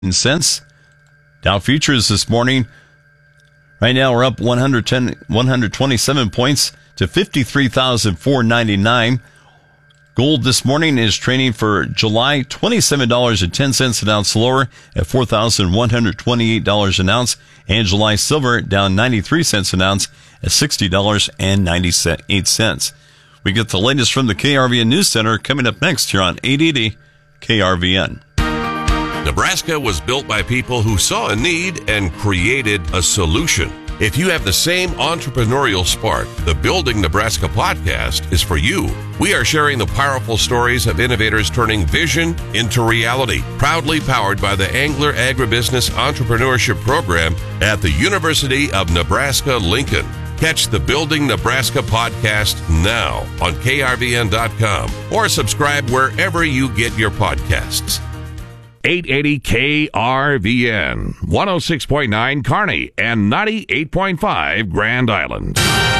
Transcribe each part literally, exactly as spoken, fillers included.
cents. Dow futures this morning, right now we're up one hundred ten, one hundred twenty-seven points to fifty-three thousand four hundred ninety-nine. Gold this morning is trading for July twenty-seven dollars and ten cents an ounce lower at four thousand one hundred twenty-eight dollars an ounce. And July silver down ninety-three cents an ounce at sixty dollars and ninety-eight cents. We get the latest from the K R V N News Center coming up next here on eight eighty K R V N. Nebraska was built by people who saw a need and created a solution. If you have the same entrepreneurial spark, the Building Nebraska podcast is for you. We are sharing the powerful stories of innovators turning vision into reality. Proudly powered by the Angler Agribusiness Entrepreneurship Program at the University of Nebraska-Lincoln. Catch the Building Nebraska podcast now on K R V N dot com or subscribe wherever you get your podcasts. eight eighty K R V N, one oh six point nine Kearney and ninety-eight point five Grand Island.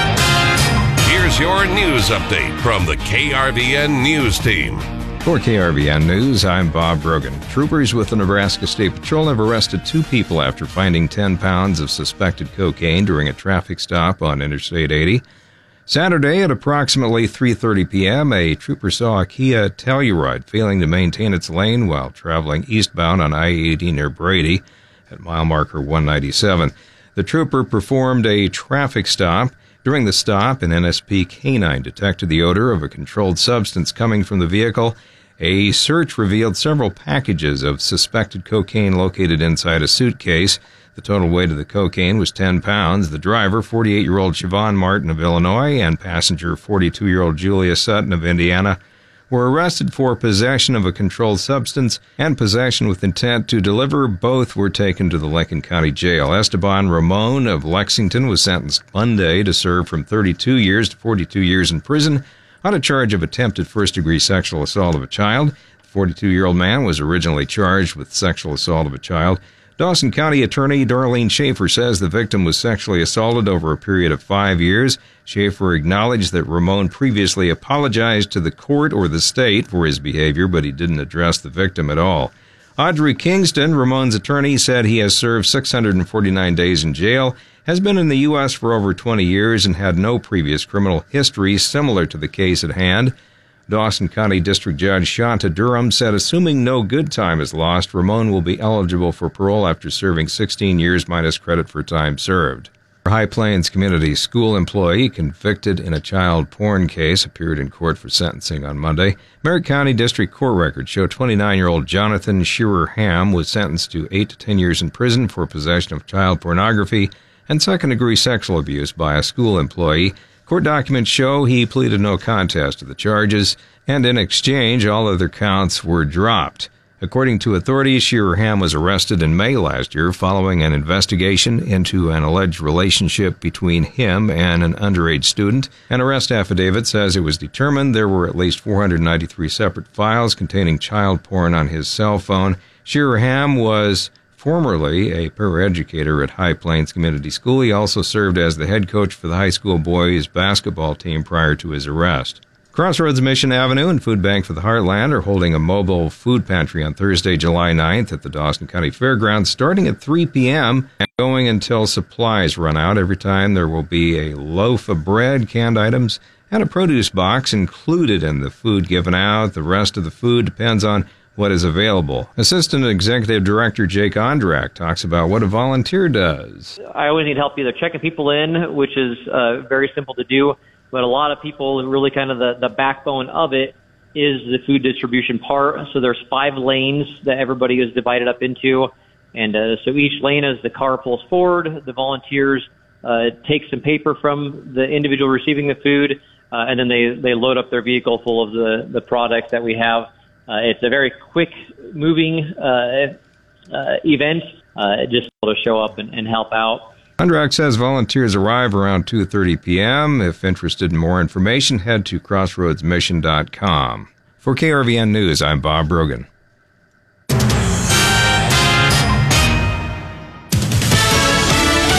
Here's your news update from the K R V N News Team. For K R V N News, I'm Bob Brogan. Troopers with the Nebraska State Patrol have arrested two people after finding ten pounds of suspected cocaine during a traffic stop on Interstate eighty. Saturday at approximately three thirty p.m., a trooper saw a Kia Telluride failing to maintain its lane while traveling eastbound on I eighty near Brady at mile marker one ninety-seven. The trooper performed a traffic stop. During the stop, an N S P canine detected the odor of a controlled substance coming from the vehicle. A search revealed several packages of suspected cocaine located inside a suitcase. The total weight of the cocaine was ten pounds. The driver, forty-eight-year-old Siobhan Martin of Illinois, and passenger, forty-two-year-old Julia Sutton of Indiana, were arrested for possession of a controlled substance and possession with intent to deliver. Both were taken to the Lincoln County Jail. Esteban Ramon of Lexington was sentenced Monday to serve from thirty-two years to forty-two years in prison on a charge of attempted first-degree sexual assault of a child. The forty-two-year-old man was originally charged with sexual assault of a child. Dawson County Attorney Darlene Schaefer says the victim was sexually assaulted over a period of five years. Schaefer acknowledged that Ramon previously apologized to the court or the state for his behavior, but he didn't address the victim at all. Audrey Kingston, Ramon's attorney, said he has served six hundred forty-nine days in jail, has been in the U S for over twenty years, and had no previous criminal history similar to the case at hand. Dawson County District Judge Shanta Durham said assuming no good time is lost, Ramon will be eligible for parole after serving sixteen years minus credit for time served. A High Plains Community School employee convicted in a child porn case appeared in court for sentencing on Monday. Merritt County District Court records show twenty-nine-year-old Jonathan Shearer Ham was sentenced to eight to ten years in prison for possession of child pornography and second-degree sexual abuse by a school employee. Court documents show he pleaded no contest to the charges, and in exchange, all other counts were dropped. According to authorities, Shearer Ham was arrested in May last year following an investigation into an alleged relationship between him and an underage student. An arrest affidavit says it was determined there were at least four hundred ninety-three separate files containing child porn on his cell phone. Shearer Ham was formerly a paraeducator at High Plains Community School. He also served as the head coach for the high school boys basketball team prior to his arrest. Crossroads Mission Avenue and Food Bank for the Heartland are holding a mobile food pantry on Thursday, July ninth at the Dawson County Fairgrounds, starting at three p.m. and going until supplies run out. Every time there will be a loaf of bread, canned items, and a produce box included in the food given out. The rest of the food depends on what is available. Assistant Executive Director Jake Ondrak talks about what a volunteer does. I always need help either checking people in, which is uh, very simple to do, but a lot of people, really kind of the, the backbone of it is the food distribution part. So there's five lanes that everybody is divided up into, and uh, so each lane, as the car pulls forward, the volunteers uh, take some paper from the individual receiving the food, uh, and then they, they load up their vehicle full of the, the products that we have. Uh, it's a very quick-moving uh, uh, event, uh, just to show up and, and help out. Ondrak says volunteers arrive around two thirty p.m. If interested in more information, head to crossroads mission dot com. For K R V N News, I'm Bob Brogan. Fox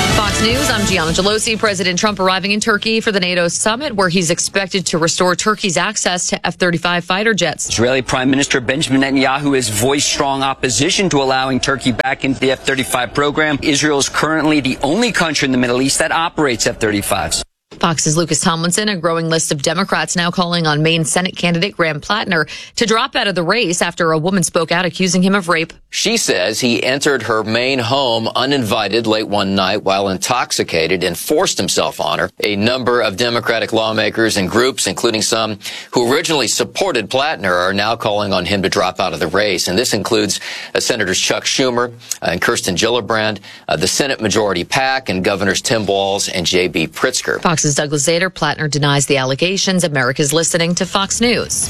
News, I'm Gianna Gelosi. President Trump arriving in Turkey for the NATO summit, where he's expected to restore Turkey's access to F thirty-five fighter jets. Israeli Prime Minister Benjamin Netanyahu has voiced strong opposition to allowing Turkey back into the F thirty-five program. Israel is currently the only country in the Middle East that operates F thirty-fives. Fox's Lucas Tomlinson, a growing list of Democrats now calling on Maine Senate candidate Graham Plattner to drop out of the race after a woman spoke out accusing him of rape. She says he entered her Maine home uninvited late one night while intoxicated and forced himself on her. A number of Democratic lawmakers and groups, including some who originally supported Plattner, are now calling on him to drop out of the race. And this includes uh, Senators Chuck Schumer uh, and Kirsten Gillibrand, uh, the Senate Majority PAC, and Governors Tim Walz and J B Pritzker. Fox's Douglas Zader. Plattner denies the allegations. America's listening to Fox News.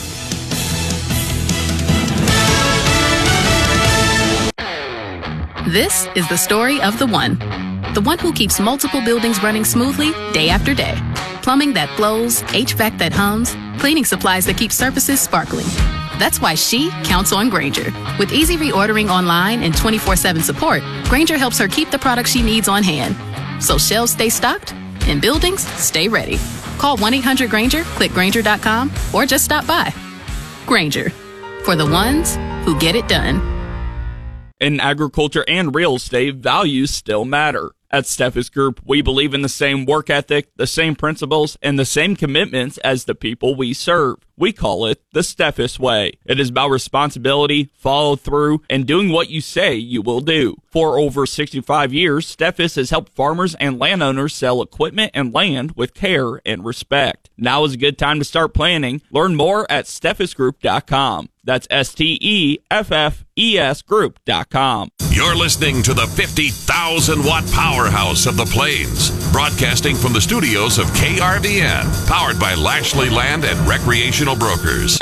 This is the story of the one. The one who keeps multiple buildings running smoothly day after day. Plumbing that flows, H V A C that hums, cleaning supplies that keep surfaces sparkling. That's why she counts on Grainger. With easy reordering online and twenty-four seven support, Grainger helps her keep the products she needs on hand. So shelves stay stocked and buildings stay ready. Call one eight hundred Grainger, click Grainger dot com, or just stop by. Grainger, for the ones who get it done. In agriculture and real estate, values still matter. At Steffes Group, we believe in the same work ethic, the same principles, and the same commitments as the people we serve. We call it the Steffes Way. It is about responsibility, follow through, and doing what you say you will do. For over sixty-five years, Steffes has helped farmers and landowners sell equipment and land with care and respect. Now is a good time to start planning. Learn more at steffes group dot com. That's S T E F F E S group dot com. You're listening to the fifty thousand watt powerhouse of the Plains, broadcasting from the studios of K R V N, powered by Lashley Land and Recreational Brokers.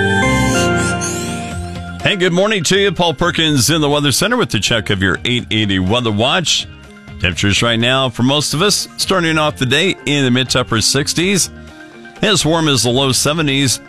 Hey, good morning to you. Paul Perkins in the Weather Center with the check of your eight eighty Weather Watch. Temperatures right now for most of us starting off the day in the mid to upper sixties. As warm as the low seventies.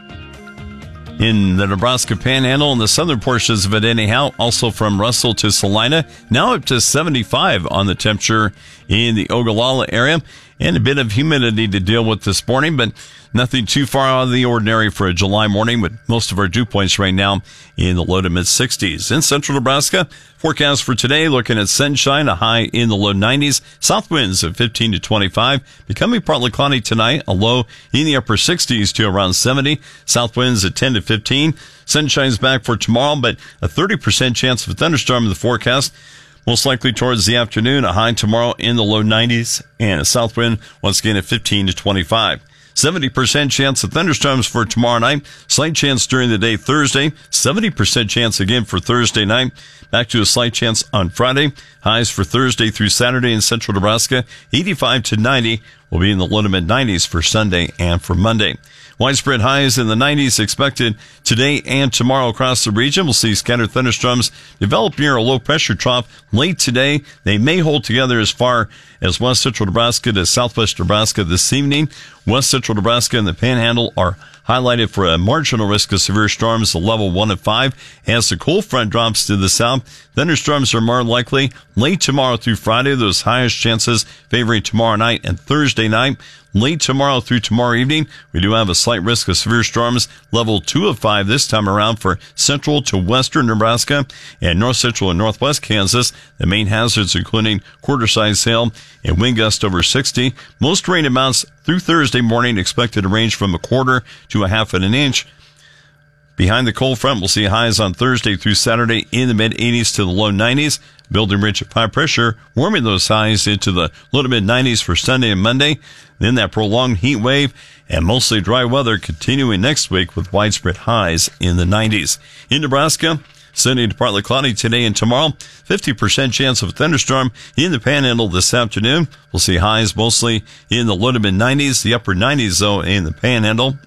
In the Nebraska Panhandle and the southern portions of it anyhow, also from Russell to Salina, now up to seventy-five on the temperature in the Ogallala area, and a bit of humidity to deal with this morning, but nothing too far out of the ordinary for a July morning, with most of our dew points right now in the low to mid sixties. In central Nebraska, forecast for today, looking at sunshine, a high in the low nineties, south winds of fifteen to twenty-five, becoming partly cloudy tonight, a low in the upper sixties to around seventy, south winds at ten to fifteen. Sunshine's back for tomorrow, but a thirty percent chance of a thunderstorm in the forecast. Most likely towards the afternoon, a high tomorrow in the low nineties, and a south wind once again at fifteen to twenty-five. seventy percent chance of thunderstorms for tomorrow night. Slight chance during the day Thursday. seventy percent chance again for Thursday night. Back to a slight chance on Friday. Highs for Thursday through Saturday in central Nebraska, eighty-five to ninety. Will be in the low to mid nineties for Sunday and for Monday. Widespread highs in the nineties expected today and tomorrow across the region. We'll see scattered thunderstorms develop near a low pressure trough late today. They may hold together as far as west central Nebraska to southwest Nebraska this evening. West central Nebraska and the Panhandle are highlighted for a marginal risk of severe storms, a level one of five. As the cold front drops to the south, thunderstorms are more likely late tomorrow through Friday. Those highest chances favoring tomorrow night and Thursday night. Late tomorrow through tomorrow evening, we do have a slight risk of severe storms, level two of five this time around for central to western Nebraska and north central and northwest Kansas. The main hazards including quarter-size hail and wind gust over sixty. Most rain amounts through Thursday morning expected to range from a quarter to a half of an inch. Behind the cold front, we'll see highs on Thursday through Saturday in the mid-eighties to the low nineties. Building ridge of high pressure, warming those highs into the low to mid-nineties for Sunday and Monday. Then that prolonged heat wave and mostly dry weather continuing next week with widespread highs in the nineties. In Nebraska, sunny to partly cloudy today and tomorrow. fifty percent chance of a thunderstorm in the Panhandle this afternoon. We'll see highs mostly in the low to mid-nineties, the upper nineties though in the Panhandle.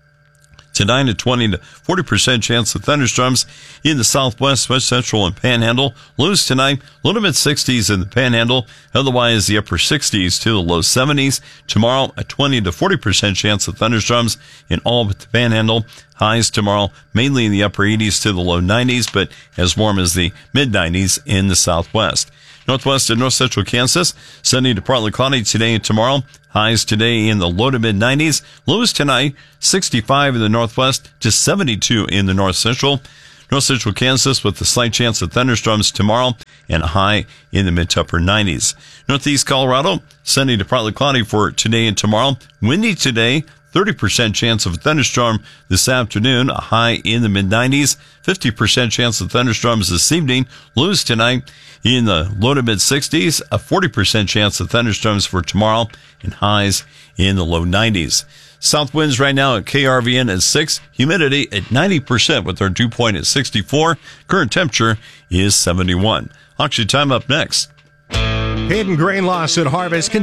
Tonight, a twenty to forty percent chance of thunderstorms in the southwest, west central, and Panhandle. Lows tonight, low to mid sixties in the Panhandle. Otherwise, the upper sixties to the low seventies. Tomorrow, a twenty to forty percent chance of thunderstorms in all but the Panhandle. Highs tomorrow, mainly in the upper eighties to the low nineties, but as warm as the mid nineties in the southwest. Northwest and north central Kansas, sunny to partly cloudy today and tomorrow. Highs today in the low to mid nineties. Lows tonight, sixty-five in the northwest to seventy-two in the north central. North central Kansas with a slight chance of thunderstorms tomorrow and a high in the mid to upper nineties. Northeast Colorado, sunny to partly cloudy for today and tomorrow. Windy today, thirty percent chance of a thunderstorm this afternoon, a high in the mid nineties. fifty percent chance of thunderstorms this evening. Lows tonight in the low to mid sixties. A forty percent chance of thunderstorms for tomorrow and highs in the low nineties. South winds right now at K R V N at six. Humidity at ninety percent with our dew point at sixty-four. Current temperature is seventy-one. Auction time up next. Hidden grain loss at harvest